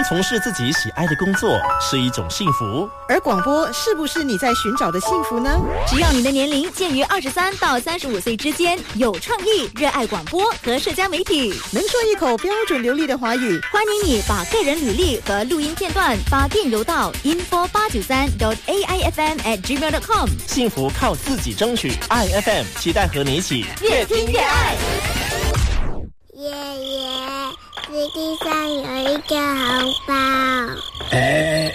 从事自己喜爱的工作是一种幸福， 而广播是不是你在寻找的幸福呢？ 只要你的年龄介于23到35岁之间，有创意，热爱广播和社交媒体， 能说一口标准流利的华语， 欢迎你把个人履历和录音片段发电邮到 info893.aifm@gmail.com。 幸福靠自己争取。爱 FM 期待和你一起越听越爱。 爷爷，世界上有一个红包。 哎，